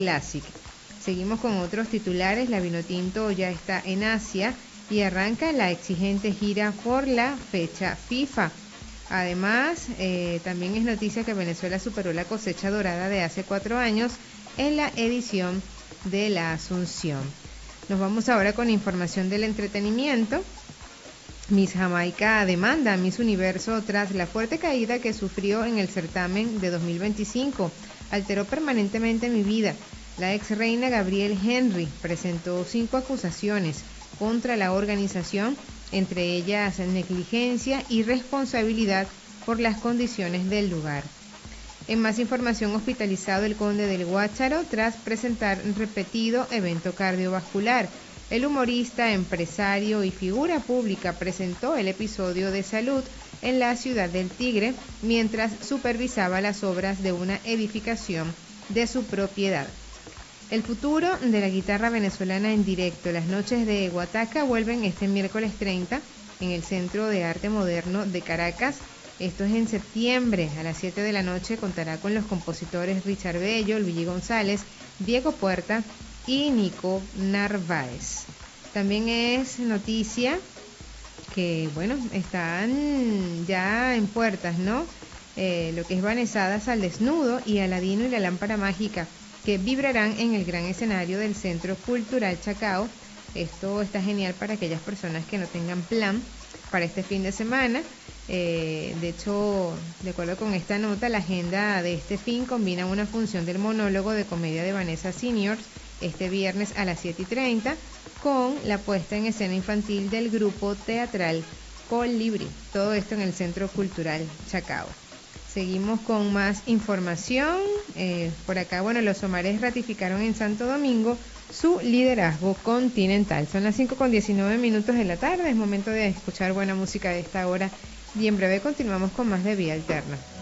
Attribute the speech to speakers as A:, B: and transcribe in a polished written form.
A: Classic. Seguimos con otros titulares. La Vinotinto ya está en Asia y arranca la exigente gira por la fecha FIFA. Además, también es noticia que Venezuela superó la cosecha dorada de hace 4 años en la edición de la Asunción. Nos vamos ahora con información del entretenimiento. Miss Jamaica demanda a Miss Universo tras la fuerte caída que sufrió en el certamen de 2025. Alteró permanentemente mi vida. La ex reina Gabrielle Henry presentó 5 acusaciones contra la organización, entre ellas negligencia y responsabilidad por las condiciones del lugar. En más información, hospitalizado el conde del Guácharo tras presentar repetido evento cardiovascular. El humorista, empresario y figura pública presentó el episodio de salud en la ciudad del Tigre mientras supervisaba las obras de una edificación de su propiedad. El futuro de la guitarra venezolana en directo. Las noches de Guataca vuelven este miércoles 30 en el Centro de Arte Moderno de Caracas. Esto es en septiembre. A las 7 de la noche contará con los compositores Richard Bello, Luigi González, Diego Puerta y Nico Narváez. También es noticia que, bueno, están ya en puertas, ¿no? Lo que es Vanesadas al Desnudo y Aladino y la Lámpara Mágica, que vibrarán en el gran escenario del Centro Cultural Chacao. Esto está genial para aquellas personas que no tengan plan para este fin de semana. De hecho, de acuerdo con esta nota, la agenda de este fin combina una función del monólogo de comedia de Vanessa Seniors este viernes a las 7:30 con la puesta en escena infantil del grupo teatral Colibrí. Todo esto en el Centro Cultural Chacao. Seguimos con más información. Por acá, bueno, los Somares ratificaron en Santo Domingo su liderazgo continental. Son las 5:19 de la tarde. Es momento de escuchar buena música de esta hora. Y en breve continuamos con más de Vía Alterna.